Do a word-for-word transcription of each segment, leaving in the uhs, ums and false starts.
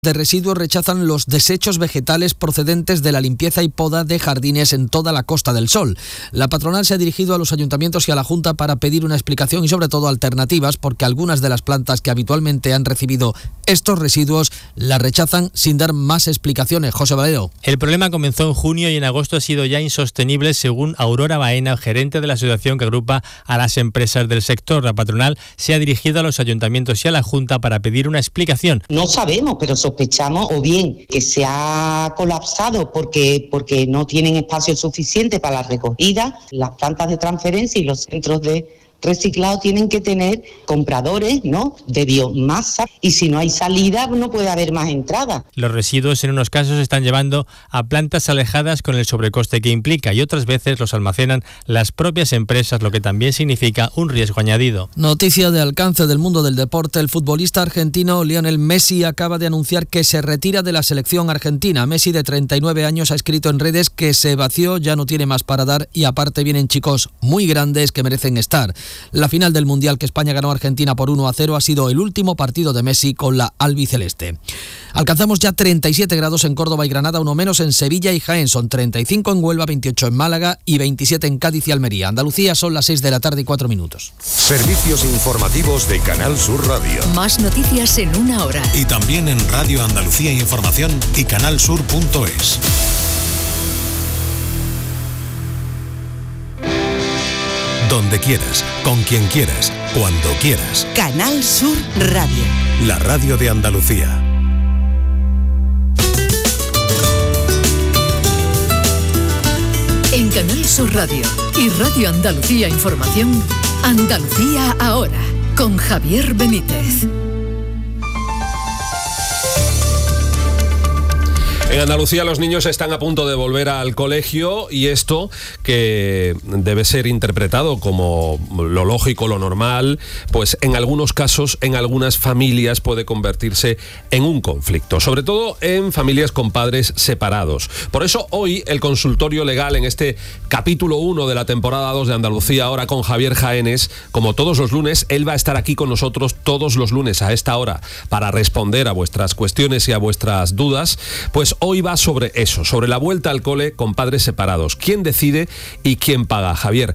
de residuos rechazan los desechos vegetales procedentes de la limpieza y poda de jardines en toda la Costa del Sol. La patronal se ha dirigido a los ayuntamientos y a la Junta para pedir una explicación y sobre todo alternativas, porque algunas de las plantas que habitualmente han recibido estos residuos las rechazan sin dar más explicaciones. José Valero. El problema comenzó en junio y en agosto ha sido ya insostenible, según Aurora Baena, gerente de la asociación que agrupa a las empresas del sector. La patronal se ha dirigido a los ayuntamientos y a la Junta para pedir una explicación. No sabemos, pero sospechamos o bien que se ha colapsado porque, porque no tienen espacio suficiente para la recogida. Las plantas de transferencia y los centros de reciclado tienen que tener compradores, ¿no?, de biomasa, y si no hay salida no puede haber más entrada. Los residuos en unos casos se están llevando a plantas alejadas con el sobrecoste que implica, y otras veces los almacenan las propias empresas, lo que también significa un riesgo añadido. Noticia de alcance del mundo del deporte: el futbolista argentino Lionel Messi acaba de anunciar que se retira de la selección argentina. Messi, de treinta y nueve años, ha escrito en redes que se vació, ya no tiene más para dar y aparte vienen chicos muy grandes que merecen estar. La final del Mundial que España ganó a Argentina por uno a cero ha sido el último partido de Messi con la albiceleste. Alcanzamos ya treinta y siete grados en Córdoba y Granada, uno menos en Sevilla y Jaén, son treinta y cinco en Huelva, veintiocho en Málaga y veintisiete en Cádiz y Almería. Andalucía, son las seis de la tarde y cuatro minutos. Servicios informativos de Canal Sur Radio. Más noticias en una hora. Y también en Radio Andalucía Información y canalsur punto es. Donde quieras, con quien quieras, cuando quieras. Canal Sur Radio. La radio de Andalucía. En Canal Sur Radio y Radio Andalucía Información, Andalucía ahora, con Javier Benítez. En Andalucía los niños están a punto de volver al colegio y esto, que debe ser interpretado como lo lógico, lo normal, pues en algunos casos, en algunas familias puede convertirse en un conflicto, sobre todo en familias con padres separados. Por eso hoy el consultorio legal, en este capítulo uno de la temporada dos de Andalucía ahora, con Javier Jaénes, como todos los lunes, él va a estar aquí con nosotros todos los lunes a esta hora para responder a vuestras cuestiones y a vuestras dudas. Pues hoy va sobre eso, sobre la vuelta al cole con padres separados. ¿Quién decide y quién paga? Javier,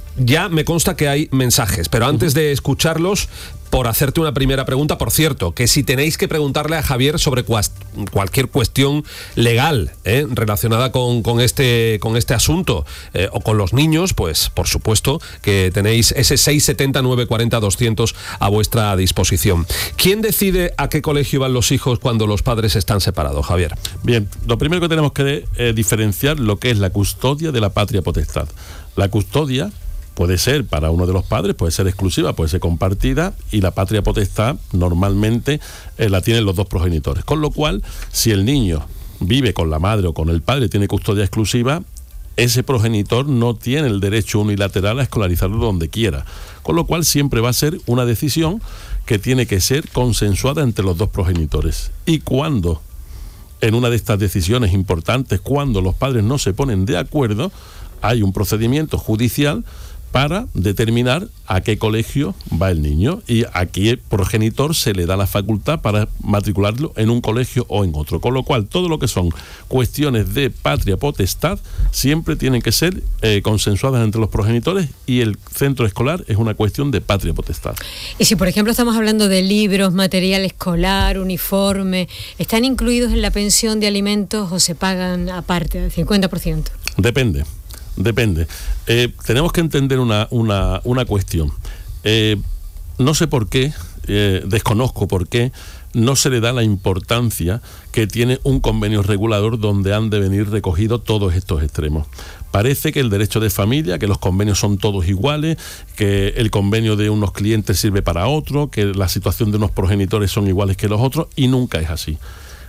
ya me consta que hay mensajes, pero antes de escucharlos, por hacerte una primera pregunta, por cierto, que si tenéis que preguntarle a Javier sobre cuas, cualquier cuestión legal ¿eh? relacionada con, con, este, con este asunto eh, o con los niños, pues por supuesto que tenéis ese seis siete cero, nueve cuatro cero, doscientos a vuestra disposición. ¿Quién decide a qué colegio van los hijos cuando los padres están separados, Javier? Bien, lo primero que tenemos que eh, diferenciar lo que es la custodia de la patria potestad. La custodia puede ser para uno de los padres, puede ser exclusiva, puede ser compartida, y la patria potestad normalmente eh, la tienen los dos progenitores. Con lo cual, si el niño vive con la madre o con el padre, tiene custodia exclusiva, ese progenitor no tiene el derecho unilateral a escolarizarlo donde quiera. Con lo cual siempre va a ser una decisión que tiene que ser consensuada entre los dos progenitores. Y cuando, en una de estas decisiones importantes, cuando los padres no se ponen de acuerdo, hay un procedimiento judicial para determinar a qué colegio va el niño, y aquí el progenitor se le da la facultad para matricularlo en un colegio o en otro, con lo cual todo lo que son cuestiones de patria potestad siempre tienen que ser eh, consensuadas entre los progenitores, y el centro escolar es una cuestión de patria potestad. Y si por ejemplo estamos hablando de libros, material escolar, uniforme, ¿están incluidos en la pensión de alimentos o se pagan aparte, al cincuenta por ciento? Depende. Depende. Eh, tenemos que entender una, una, una cuestión. Eh, no sé por qué, eh, desconozco por qué, no se le da la importancia que tiene un convenio regulador donde han de venir recogidos todos estos extremos. Parece que el derecho de familia, que los convenios son todos iguales, que el convenio de unos clientes sirve para otro, que la situación de unos progenitores son iguales que los otros, y nunca es así.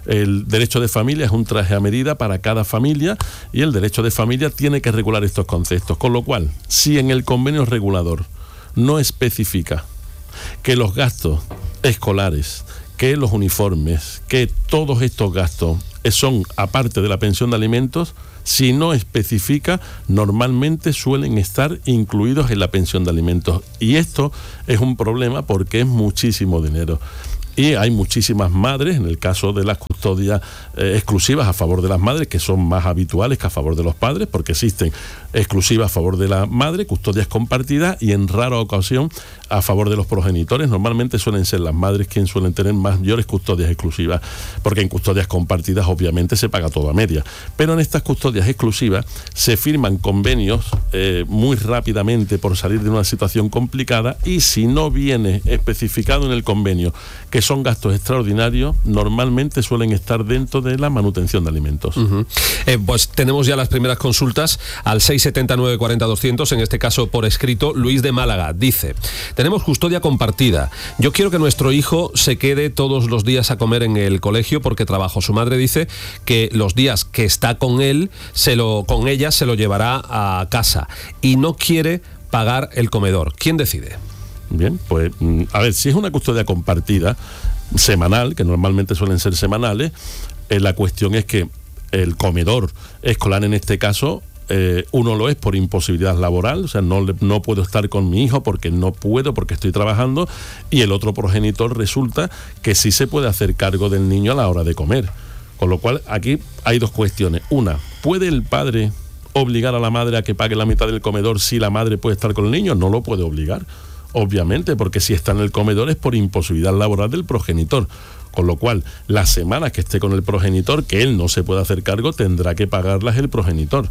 El derecho de familia es un traje a medida para cada familia, y el derecho de familia tiene que regular estos conceptos. Con lo cual, si en el convenio regulador no especifica que los gastos escolares, que los uniformes, que todos estos gastos son aparte de la pensión de alimentos, si no especifica, normalmente suelen estar incluidos en la pensión de alimentos. Y esto es un problema porque es muchísimo dinero. Y hay muchísimas madres, en el caso de las custodias eh, exclusivas a favor de las madres, que son más habituales que a favor de los padres, porque existen exclusivas a favor de la madre, custodias compartidas, y en rara ocasión a favor de los progenitores. Normalmente suelen ser las madres quienes suelen tener mayores custodias exclusivas, porque en custodias compartidas obviamente se paga todo a media. Pero en estas custodias exclusivas se firman convenios eh, muy rápidamente por salir de una situación complicada, y si no viene especificado en el convenio que son gastos extraordinarios, normalmente suelen estar dentro de la manutención de alimentos. Uh-huh. Eh, pues tenemos ya las primeras consultas al seis setenta y nueve cuarenta doscientos, en este caso por escrito. Luis de Málaga dice: tenemos custodia compartida. Yo quiero que nuestro hijo se quede todos los días a comer en el colegio porque trabajo. Su madre dice que los días que está con él, se lo, con ella, se lo llevará a casa y no quiere pagar el comedor. ¿Quién decide? Bien, pues a ver, si es una custodia compartida semanal, que normalmente suelen ser semanales, eh, la cuestión es que el comedor escolar en este caso, eh, uno lo es por imposibilidad laboral, o sea, no, no puedo estar con mi hijo porque no puedo, porque estoy trabajando, y el otro progenitor resulta que sí se puede hacer cargo del niño a la hora de comer. Con lo cual, aquí hay dos cuestiones. Una, ¿puede el padre obligar a la madre a que pague la mitad del comedor si la madre puede estar con el niño? No lo puede obligar, obviamente, porque si está en el comedor es por imposibilidad laboral del progenitor. Con lo cual, las semanas que esté con el progenitor, que él no se puede hacer cargo, tendrá que pagarlas el progenitor.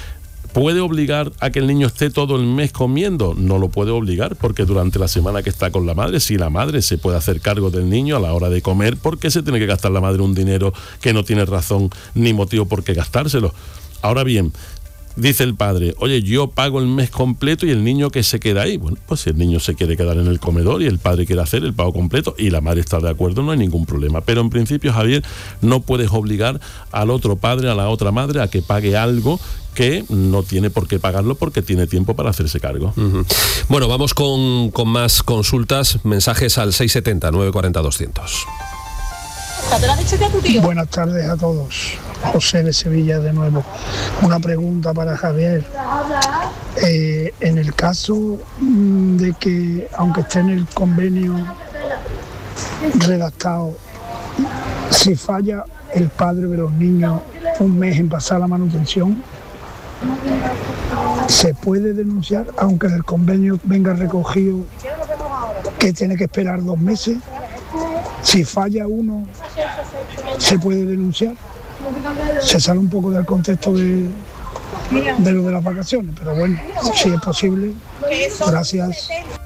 ¿Puede obligar a que el niño esté todo el mes comiendo? No lo puede obligar, porque durante la semana que está con la madre, si la madre se puede hacer cargo del niño a la hora de comer, ¿por qué se tiene que gastar la madre un dinero que no tiene razón ni motivo por qué gastárselo? Ahora bien, dice el padre: oye, yo pago el mes completo y el niño que se queda ahí. Bueno, pues si el niño se quiere quedar en el comedor y el padre quiere hacer el pago completo y la madre está de acuerdo, no hay ningún problema. Pero en principio, Javier, no puedes obligar al otro padre, a la otra madre, a que pague algo que no tiene por qué pagarlo porque tiene tiempo para hacerse cargo. Uh-huh. Bueno, vamos con, con más consultas, mensajes al seis setenta nueve cuarenta doscientos. Buenas tardes a todos. José de Sevilla de nuevo. Una pregunta para Javier. Eh, en el caso de que, aunque esté en el convenio redactado, si falla el padre de los niños un mes en pasar la manutención, ¿se puede denunciar, aunque en el convenio venga recogido que tiene que esperar dos meses? Si falla uno, ¿se puede denunciar? Se sale un poco del contexto de, de lo de las vacaciones, pero bueno, si es posible, gracias.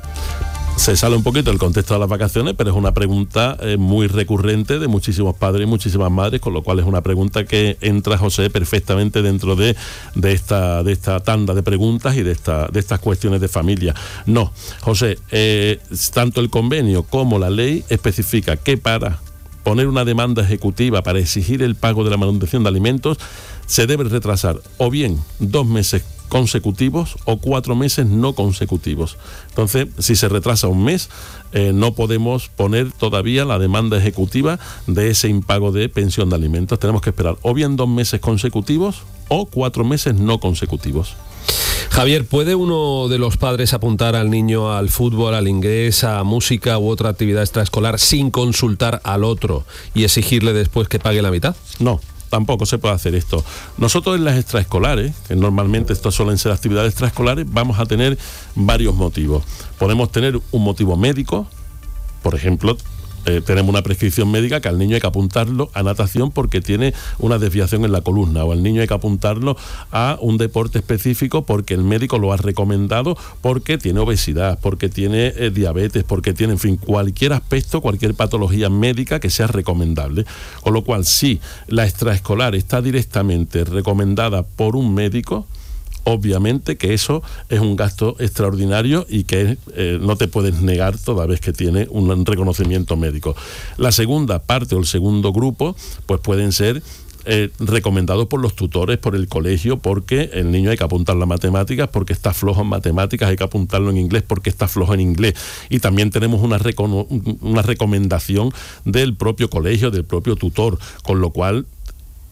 Se sale un poquito del contexto de las vacaciones, pero es una pregunta eh, muy recurrente de muchísimos padres y muchísimas madres, con lo cual es una pregunta que entra, José, perfectamente dentro de, de, esta, de esta tanda de preguntas y de, esta, de estas cuestiones de familia. No, José, eh, tanto el convenio como la ley especifica que para poner una demanda ejecutiva para exigir el pago de la manutención de alimentos se debe retrasar o bien dos meses consecutivos o cuatro meses no consecutivos. Entonces, si se retrasa un mes, eh, no podemos poner todavía la demanda ejecutiva de ese impago de pensión de alimentos. Tenemos que esperar o bien dos meses consecutivos o cuatro meses no consecutivos. Javier, ¿puede uno de los padres apuntar al niño al fútbol, al inglés, a música u otra actividad extraescolar sin consultar al otro y exigirle después que pague la mitad? No. Tampoco se puede hacer esto. Nosotros en las extraescolares, que normalmente estas suelen ser actividades extraescolares, vamos a tener varios motivos. Podemos tener un motivo médico, por ejemplo, eh, tenemos una prescripción médica que al niño hay que apuntarlo a natación porque tiene una desviación en la columna, o al niño hay que apuntarlo a un deporte específico porque el médico lo ha recomendado, porque tiene obesidad, porque tiene eh, diabetes, porque tiene, en fin, cualquier aspecto, cualquier patología médica que sea recomendable. Con lo cual, si la extraescolar está directamente recomendada por un médico, obviamente que eso es un gasto extraordinario y que eh, no te puedes negar toda vez que tiene un reconocimiento médico. La segunda parte o el segundo grupo pues pueden ser eh, recomendados por los tutores, por el colegio, porque el niño hay que apuntarlo a matemáticas porque está flojo en matemáticas, hay que apuntarlo en inglés porque está flojo en inglés. Y también tenemos una, recono- una recomendación del propio colegio, del propio tutor, con lo cual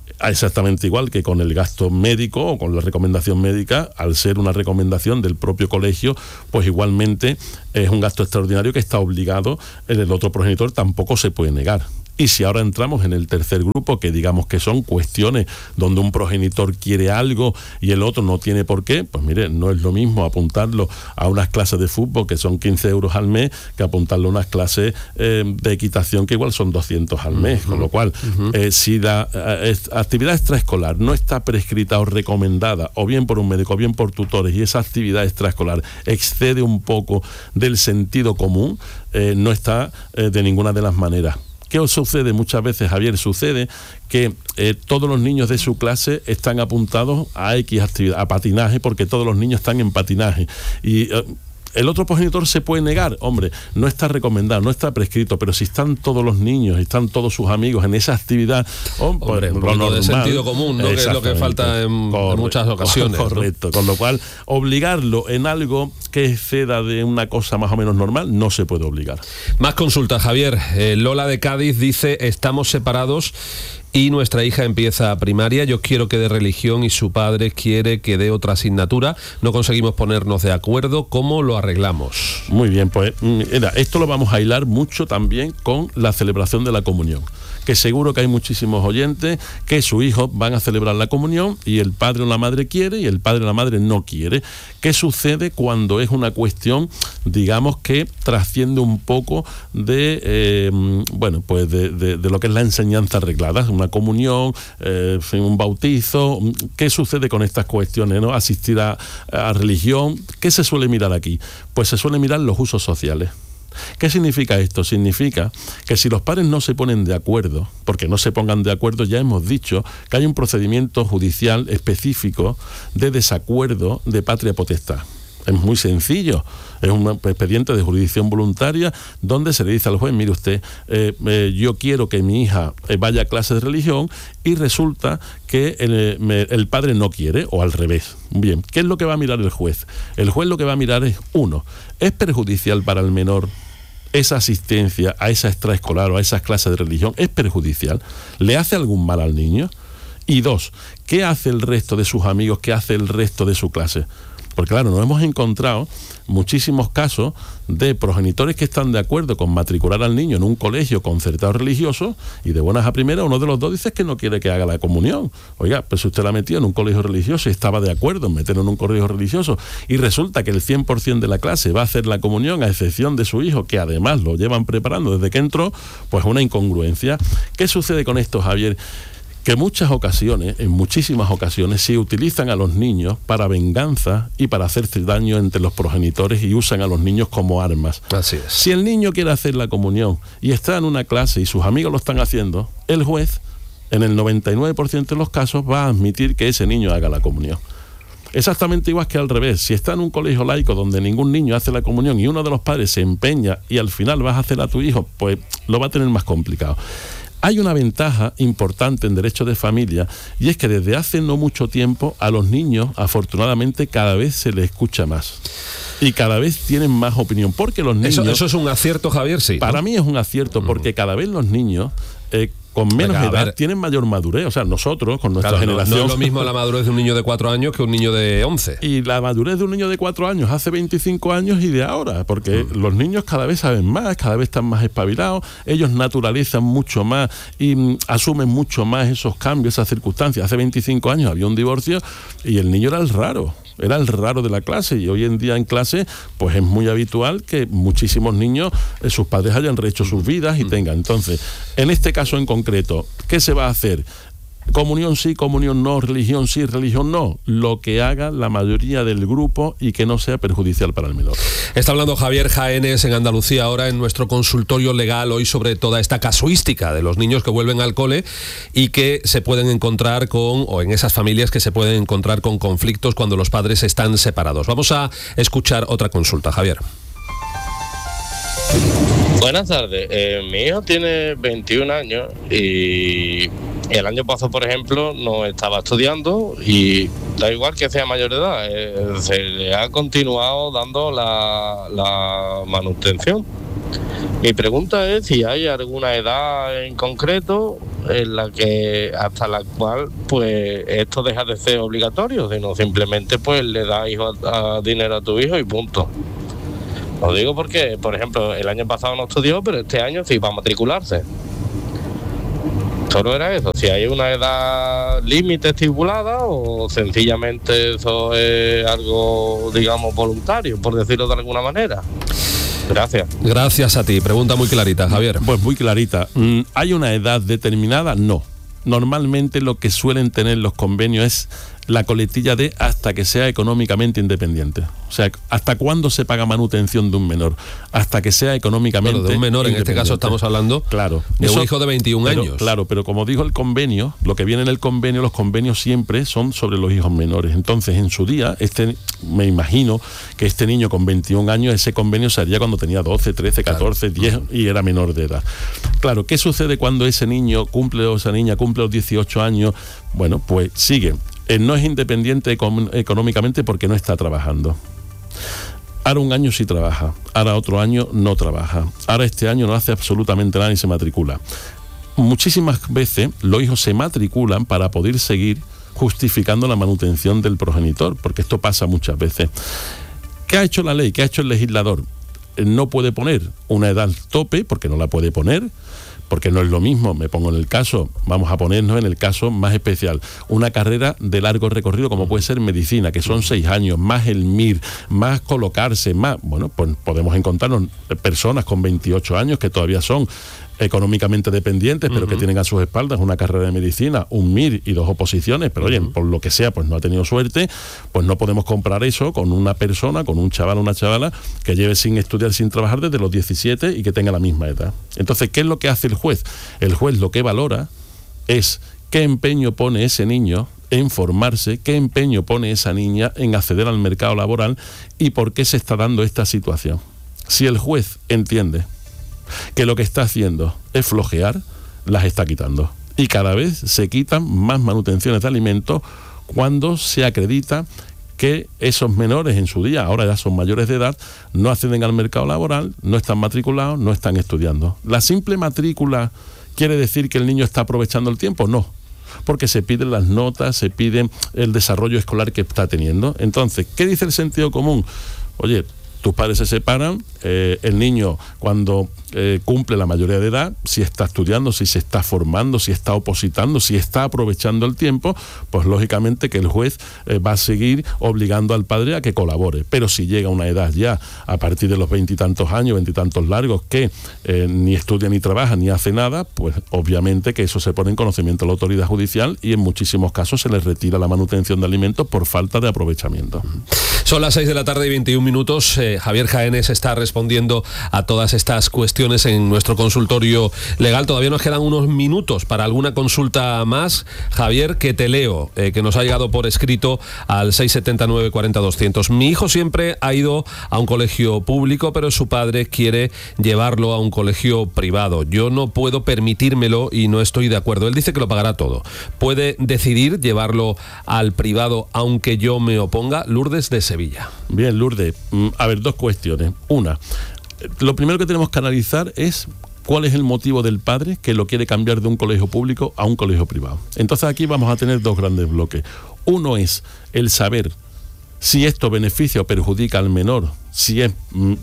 exactamente igual que con el gasto médico o con la recomendación médica, al ser una recomendación del propio colegio, pues igualmente es un gasto extraordinario que está obligado, el otro progenitor tampoco se puede negar. Y si ahora entramos en el tercer grupo, que digamos que son cuestiones donde un progenitor quiere algo y el otro no tiene por qué, pues mire, no es lo mismo apuntarlo a unas clases de fútbol que son quince euros al mes que apuntarlo a unas clases eh, de equitación que igual son doscientos al mes. Uh-huh. Con lo cual, uh-huh. eh, si la eh, actividad extraescolar no está prescrita o recomendada, o bien por un médico o bien por tutores, y esa actividad extraescolar excede un poco del sentido común, eh, no está eh, de ninguna de las maneras. ¿Qué os sucede muchas veces, Javier? Sucede que eh, todos los niños de su clase están apuntados a X actividad, a patinaje, porque todos los niños están en patinaje. Y eh, el otro progenitor se puede negar, hombre, no está recomendado, no está prescrito, pero si están todos los niños, están todos sus amigos en esa actividad, oh, pues, hombre, un poco de sentido común, ¿no? Que es lo que falta en, Corre, en muchas ocasiones. Correcto, ¿no? Con lo cual, obligarlo en algo que exceda de una cosa más o menos normal, no se puede obligar. Más consultas, Javier. Eh, Lola de Cádiz dice, estamos separados y nuestra hija empieza primaria, yo quiero que dé religión y su padre quiere que dé otra asignatura, no conseguimos ponernos de acuerdo, ¿cómo lo arreglamos? Muy bien, pues mira, esto lo vamos a hilar mucho también con la celebración de la comunión, que seguro que hay muchísimos oyentes que sus hijos van a celebrar la comunión y el padre o la madre quiere y el padre o la madre no quiere. ¿Qué sucede cuando es una cuestión, digamos, que trasciende un poco de, eh, bueno, pues de, de, de lo que es la enseñanza arreglada, una comunión, eh, un bautizo? ¿Qué sucede con estas cuestiones, no? Asistir a, a religión, ¿qué se suele mirar aquí? Pues se suele mirar los usos sociales. ¿Qué significa esto? Significa que si los padres no se ponen de acuerdo, porque no se pongan de acuerdo, ya hemos dicho que hay un procedimiento judicial específico de desacuerdo de patria potestad. Es muy sencillo, es un expediente de jurisdicción voluntaria donde se le dice al juez, mire usted, eh, eh, yo quiero que mi hija vaya a clases de religión y resulta que el, me, el padre no quiere, o al revés. Bien, ¿qué es lo que va a mirar el juez? El juez lo que va a mirar es, uno, ¿es perjudicial para el menor esa asistencia a esa extraescolar o a esas clases de religión? ¿Es perjudicial? ¿Le hace algún mal al niño? Y dos, ¿qué hace el resto de sus amigos? ¿Qué hace el resto de su clase? Porque claro, nos hemos encontrado muchísimos casos de progenitores que están de acuerdo con matricular al niño en un colegio concertado religioso y de buenas a primeras uno de los dos dice que no quiere que haga la comunión. Oiga, pues si usted la metió en un colegio religioso y estaba de acuerdo en meterlo en un colegio religioso y resulta que el cien por ciento de la clase va a hacer la comunión a excepción de su hijo, que además lo llevan preparando desde que entró, pues una incongruencia. ¿Qué sucede con esto, Javier? Que muchas ocasiones, en muchísimas ocasiones, se utilizan a los niños para venganza y para hacerse daño entre los progenitores y usan a los niños como armas. Así es. Si el niño quiere hacer la comunión y está en una clase y sus amigos lo están haciendo, el juez, en el noventa y nueve por ciento de los casos, va a admitir que ese niño haga la comunión. Exactamente igual que al revés, si está en un colegio laico donde ningún niño hace la comunión y uno de los padres se empeña y al final vas a hacer a tu hijo, pues lo va a tener más complicado. Hay una ventaja importante en derecho de familia y es que desde hace no mucho tiempo a los niños, afortunadamente, cada vez se les escucha más. Y cada vez tienen más opinión. Porque los niños... Eso, eso es un acierto, Javier, sí, ¿no? Para mí es un acierto porque uh-huh. cada vez los niños... Eh, con menos Venga, edad tienen mayor madurez, o sea, nosotros con nuestra claro, generación... No, no es lo mismo la madurez de un niño de cuatro años que un niño de once. Y la madurez de un niño de cuatro años hace veinticinco años y de ahora, porque mm. los niños cada vez saben más, cada vez están más espabilados, ellos naturalizan mucho más y mm, asumen mucho más esos cambios, esas circunstancias. Hace veinticinco años había un divorcio y el niño era el raro. Era el raro de la clase y hoy en día en clase pues es muy habitual que muchísimos niños, eh, sus padres hayan rehecho sus vidas y tengan. Entonces, en este caso en concreto, ¿qué se va a hacer? Comunión sí, comunión no, religión sí, religión no. Lo que haga la mayoría del grupo y que no sea perjudicial para el menor. Está hablando Javier Jaénes en Andalucía ahora en nuestro consultorio legal hoy sobre toda esta casuística de los niños que vuelven al cole y que se pueden encontrar con, o en esas familias que se pueden encontrar con conflictos cuando los padres están separados. Vamos a escuchar otra consulta, Javier. Buenas tardes, eh, mi hijo tiene veintiún años y el año pasado, por ejemplo, no estaba estudiando y da igual que sea mayor de edad, eh, se le ha continuado dando la, la manutención. Mi pregunta es si hay alguna edad en concreto en la que hasta la cual pues esto deja de ser obligatorio, sino simplemente pues le das hijo a, a dinero a tu hijo y punto. Lo digo porque, por ejemplo, el año pasado no estudió, pero este año sí va a matricularse. Solo era eso, si hay una edad límite estipulada o sencillamente eso es algo, digamos, voluntario, por decirlo de alguna manera. Gracias. Gracias a ti. Pregunta muy clarita, Javier. Pues muy clarita. ¿Hay una edad determinada? No. Normalmente lo que suelen tener los convenios es la coletilla de hasta que sea económicamente independiente. O sea, ¿hasta cuándo se paga manutención de un menor? Hasta que sea económicamente bueno, de un menor, en este caso estamos hablando claro, de eso, un hijo de veintiún pero, años. Claro, pero como dijo el convenio, lo que viene en el convenio, los convenios siempre son sobre los hijos menores. Entonces, en su día, este me imagino que este niño con veintiún años, ese convenio se haría cuando tenía doce, trece, catorce, claro. diez y era menor de edad. Claro, ¿qué sucede cuando ese niño cumple o esa niña cumple los dieciocho años? Bueno, pues sigue. Él no es independiente económicamente porque no está trabajando. Ahora un año sí trabaja, ahora otro año no trabaja, ahora este año no hace absolutamente nada y se matricula. Muchísimas veces los hijos se matriculan para poder seguir justificando la manutención del progenitor, porque esto pasa muchas veces. ¿Qué ha hecho la ley? ¿Qué ha hecho el legislador? No puede poner una edad tope, porque no la puede poner, porque no es lo mismo, me pongo en el caso, vamos a ponernos en el caso más especial, una carrera de largo recorrido como puede ser medicina, que son seis años, más el M I R, más colocarse, más, bueno, pues podemos encontrarnos personas con veintiocho años que todavía son económicamente dependientes, pero uh-huh. que tienen a sus espaldas una carrera de medicina, un M I R y dos oposiciones, pero uh-huh. oye, por lo que sea, pues no ha tenido suerte, pues no podemos comprar eso con una persona, con un chaval o una chavala que lleve sin estudiar, sin trabajar desde los diecisiete y que tenga la misma edad. Entonces, ¿qué es lo que hace el juez? El juez lo que valora es qué empeño pone ese niño en formarse, qué empeño pone esa niña en acceder al mercado laboral y por qué se está dando esta situación. Si el juez entiende que lo que está haciendo es flojear, las está quitando. Y cada vez se quitan más manutenciones de alimentos cuando se acredita que esos menores en su día, ahora ya son mayores de edad, no acceden al mercado laboral, no están matriculados, no están estudiando. ¿La simple matrícula quiere decir que el niño está aprovechando el tiempo? No, porque se piden las notas, se pide el desarrollo escolar que está teniendo. Entonces, ¿qué dice el sentido común? Oye, tus padres se separan, eh, el niño cuando eh, cumple la mayoría de edad, si está estudiando, si se está formando, si está opositando, si está aprovechando el tiempo, pues lógicamente que el juez eh, va a seguir obligando al padre a que colabore. Pero si llega a una edad ya, a partir de los veintitantos años, veintitantos largos, que eh, ni estudia ni trabaja ni hace nada, pues obviamente que eso se pone en conocimiento de la autoridad judicial y en muchísimos casos se les retira la manutención de alimentos por falta de aprovechamiento. Son las seis de la tarde y veintiún minutos. Eh, Javier Jaénes está respondiendo a todas estas cuestiones en nuestro consultorio legal. Todavía nos quedan unos minutos para alguna consulta más. Javier, que te leo, eh, que nos ha llegado por escrito al seis siete nueve, cuatro cero, doscientos. Mi hijo siempre ha ido a un colegio público, pero su padre quiere llevarlo a un colegio privado. Yo no puedo permitírmelo y no estoy de acuerdo. Él dice que lo pagará todo. ¿Puede decidir llevarlo al privado aunque yo me oponga? Lourdes de Sevilla. Bien, Lourdes. A ver, dos cuestiones. Una, lo primero que tenemos que analizar es cuál es el motivo del padre que lo quiere cambiar de un colegio público a un colegio privado. Entonces aquí vamos a tener dos grandes bloques. Uno es el saber si esto beneficia o perjudica al menor, si es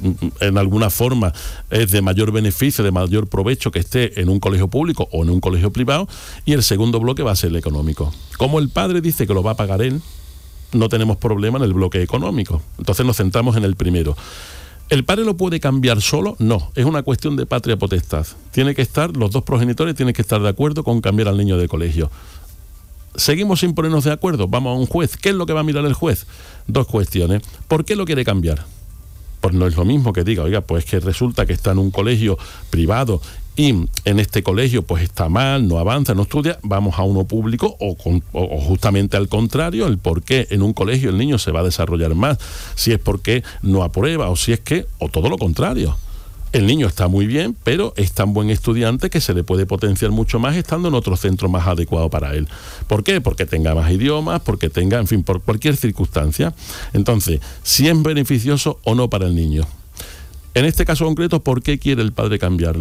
en alguna forma es de mayor beneficio, de mayor provecho que esté en un colegio público o en un colegio privado, y el segundo bloque va a ser el económico. Como el padre dice que lo va a pagar él, no tenemos problema en el bloque económico. Entonces nos centramos en el primero. ¿El padre lo puede cambiar solo? No, es una cuestión de patria potestad. Tiene que estar, los dos progenitores tienen que estar de acuerdo con cambiar al niño de colegio. ¿Seguimos sin ponernos de acuerdo? Vamos a un juez. ¿Qué es lo que va a mirar el juez? Dos cuestiones. ¿Por qué lo quiere cambiar? Pues no es lo mismo que diga, oiga, pues que resulta que está en un colegio privado y en este colegio pues está mal, no avanza, no estudia, vamos a uno público, o, con, o justamente al contrario, el por qué en un colegio el niño se va a desarrollar más, si es porque no aprueba o si es que, o todo lo contrario. El niño está muy bien, pero es tan buen estudiante que se le puede potenciar mucho más estando en otro centro más adecuado para él. ¿Por qué? Porque tenga más idiomas, porque tenga, en fin, por cualquier circunstancia. Entonces, si es beneficioso o no para el niño. En este caso concreto, ¿por qué quiere el padre cambiarlo?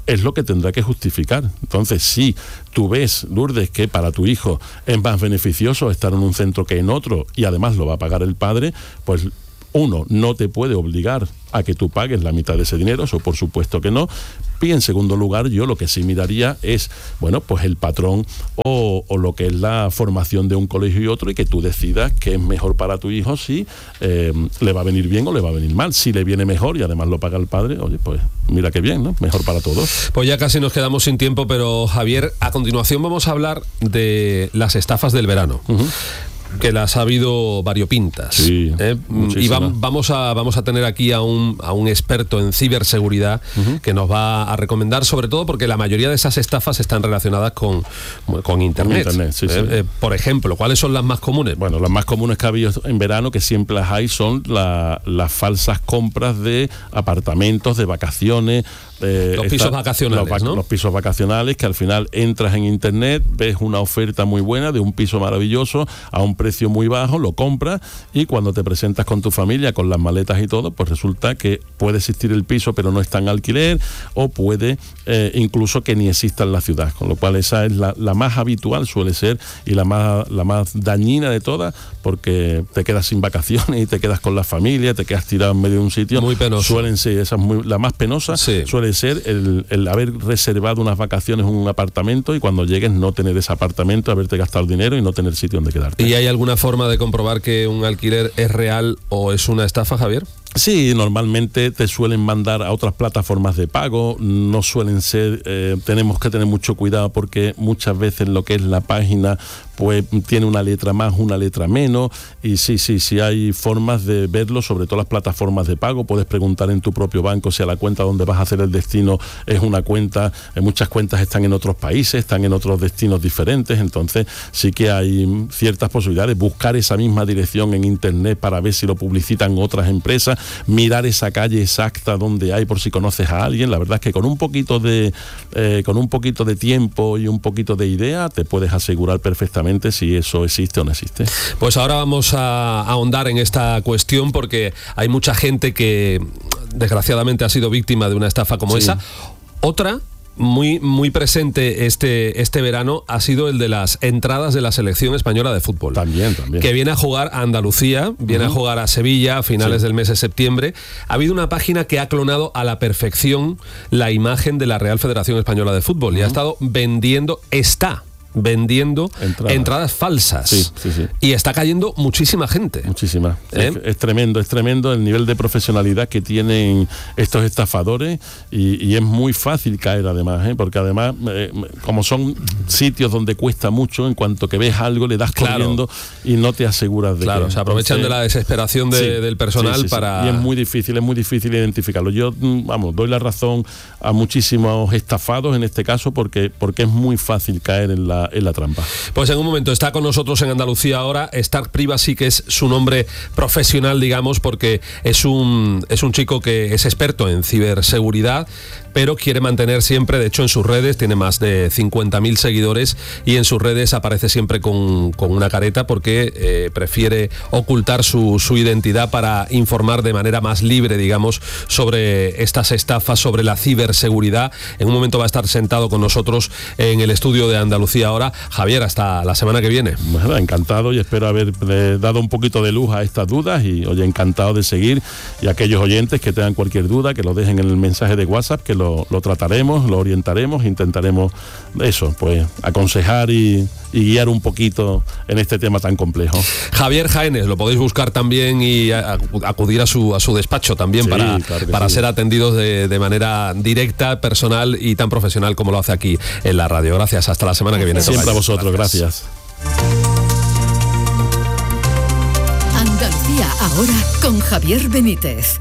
es lo que tendrá que justificar. Entonces, si tú ves, Lourdes, que para tu hijo es más beneficioso estar en un centro que en otro y además lo va a pagar el padre, pues uno, no te puede obligar a que tú pagues la mitad de ese dinero, eso por supuesto que no. Y en segundo lugar, yo lo que sí miraría es, bueno, pues el patrón o, o lo que es la formación de un colegio y otro, y que tú decidas qué es mejor para tu hijo, si eh, le va a venir bien o le va a venir mal. Si le viene mejor y además lo paga el padre, oye, pues mira qué bien, ¿no? Mejor para todos. Pues ya casi nos quedamos sin tiempo, pero Javier, a continuación vamos a hablar de las estafas del verano. Uh-huh. Que las ha habido variopintas. Sí, ¿eh? Y va, vamos, a, vamos a tener aquí a un, a un experto en ciberseguridad uh-huh. que nos va a recomendar, sobre todo porque la mayoría de esas estafas están relacionadas con, con Internet. Internet sí, ¿eh? sí. Eh, por ejemplo, ¿cuáles son las más comunes? Bueno, las más comunes que ha habido en verano, que siempre las hay, son la, las falsas compras de apartamentos, de vacaciones. Eh, los pisos vacacionales, los, ¿no? Los pisos vacacionales, que al final entras en internet, ves una oferta muy buena de un piso maravilloso a un precio muy bajo, lo compras, y cuando te presentas con tu familia, con las maletas y todo, pues resulta que puede existir el piso pero no está en alquiler, o puede eh, incluso que ni exista en la ciudad, con lo cual esa es la, la más habitual, suele ser, y la más, la más dañina de todas, porque te quedas sin vacaciones y te quedas con la familia, te quedas tirado en medio de un sitio. Muy penoso. Suelen ser, esa es muy, la más penosa, sí. Suele ser el, el haber reservado unas vacaciones en un apartamento y cuando llegues no tener ese apartamento, haberte gastado dinero y no tener sitio donde quedarte. ¿Y hay alguna forma de comprobar que un alquiler es real o es una estafa, Javier? Sí, normalmente te suelen mandar a otras plataformas de pago, no suelen ser, eh, tenemos que tener mucho cuidado porque muchas veces lo que es la página pues tiene una letra más, una letra menos, y sí, sí, sí hay formas de verlo, sobre todo las plataformas de pago. Puedes preguntar en tu propio banco si a la cuenta donde vas a hacer el destino es una cuenta, eh, muchas cuentas están en otros países, están en otros destinos diferentes, entonces sí que hay ciertas posibilidades. Buscar esa misma dirección en internet para ver si lo publicitan otras empresas, mirar esa calle exacta donde hay por si conoces a alguien. La verdad es que con un poquito de eh, con un poquito de tiempo y un poquito de idea te puedes asegurar perfectamente si eso existe o no existe. Pues ahora vamos a ahondar en esta cuestión porque hay mucha gente que desgraciadamente ha sido víctima de una estafa como sí. esa. Otra muy muy presente este este verano ha sido el de las entradas de la selección española de fútbol. También, también. Que viene a jugar a Andalucía, viene uh-huh. a jugar a Sevilla a finales sí. del mes de septiembre. Ha habido una página que ha clonado a la perfección la imagen de la Real Federación Española de Fútbol uh-huh. y ha estado vendiendo, está vendiendo Entrada. entradas falsas sí, sí, sí. y está cayendo muchísima gente. Muchísima. ¿Eh? Es, es tremendo, es tremendo el nivel de profesionalidad que tienen estos estafadores y, y es muy fácil caer además, ¿eh? Porque además eh, como son sitios donde cuesta mucho, en cuanto que ves algo le das claro. corriendo y no te aseguras de claro, que... se aprovechan entonces, de la desesperación de, sí, del personal sí, sí, para... Sí. Y es muy difícil, es muy difícil identificarlo. Yo, vamos, doy la razón a muchísimos estafados en este caso porque, porque es muy fácil caer en la en la trampa. Pues en un momento está con nosotros en Andalucía ahora Stark Privacy, que es su nombre profesional, digamos, porque es un es un chico que es experto en ciberseguridad, pero quiere mantener siempre, de hecho en sus redes tiene más de cincuenta mil seguidores y en sus redes aparece siempre con, con una careta porque eh, prefiere ocultar su, su identidad para informar de manera más libre, digamos, sobre estas estafas, sobre la ciberseguridad. En un momento va a estar sentado con nosotros en el estudio de Andalucía ahora. Javier, hasta la semana que viene. Bueno, encantado y espero haber eh, dado un poquito de luz a estas dudas y, oye, encantado de seguir, y aquellos oyentes que tengan cualquier duda, que lo dejen en el mensaje de WhatsApp, que lo, lo trataremos, lo orientaremos, intentaremos eso, pues aconsejar y, y guiar un poquito en este tema tan complejo. Javier Jaénes, lo podéis buscar también y a, a, acudir a su, a su despacho también sí, para, claro para sí. ser atendidos de, de manera directa, personal y tan profesional como lo hace aquí en la radio. Gracias, hasta la semana que viene. Siempre a vosotros, gracias. Andalucía ahora con Javier Benítez.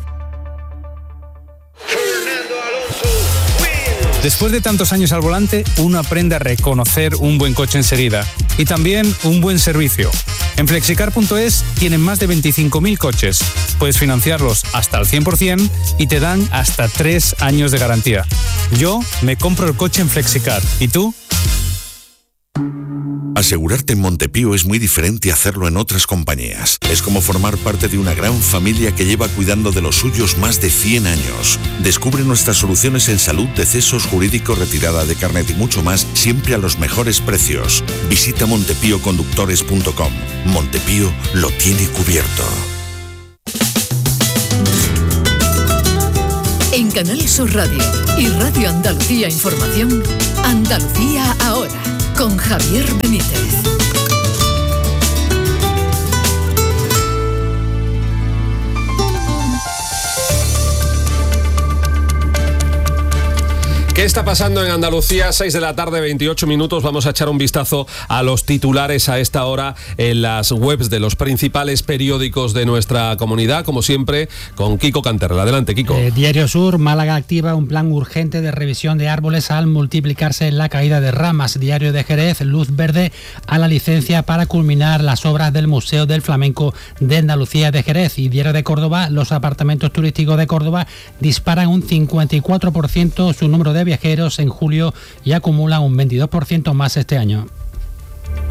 Después de tantos años al volante, uno aprende a reconocer un buen coche enseguida y también un buen servicio. En flexicar punto es tienen más de veinticinco mil coches. Puedes financiarlos hasta el cien por ciento y te dan hasta tres años de garantía. Yo me compro el coche en Flexicar. ¿Y tú? Asegurarte en Montepío es muy diferente a hacerlo en otras compañías. Es como formar parte de una gran familia que lleva cuidando de los suyos más de cien años. Descubre nuestras soluciones en salud, decesos, jurídico, retirada de carnet y mucho más, siempre a los mejores precios. Visita montepío conductores punto com. Montepío lo tiene cubierto. En Canal Sur Radio y Radio Andalucía Información, Andalucía Ahora, con Javier Benítez. ¿Qué está pasando en Andalucía? seis de la tarde, veintiocho minutos. Vamos a echar un vistazo a los titulares a esta hora en las webs de los principales periódicos de nuestra comunidad, como siempre, con Kiko Canterla. Adelante, Kiko. Eh, Diario Sur, Málaga activa un plan urgente de revisión de árboles al multiplicarse la caída de ramas. Diario de Jerez, luz verde a la licencia para culminar las obras del Museo del Flamenco de Andalucía de Jerez. Y Diario de Córdoba, los apartamentos turísticos de Córdoba disparan un cincuenta y cuatro por ciento su número de viajeros en julio y acumulan un veintidós por ciento más este año.